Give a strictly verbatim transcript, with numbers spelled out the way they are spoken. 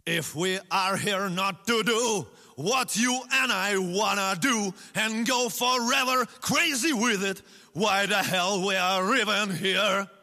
If we are here not to do what you and I wanna do and go forever crazy with it, why the hell we are even here?